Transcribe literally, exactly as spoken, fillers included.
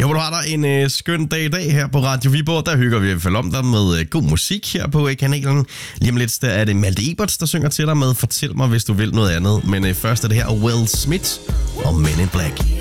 håber, du har dig en øh, skøn dag i dag her på Radio Viborg. Der hygger vi i hvert fald om dig med øh, god musik her på øh, kanalen. Lige om lidt der er det Malte Eberts, der synger til dig med Fortæl mig, hvis du vil noget andet. Men øh, først er det her Will Smith og Men in Black.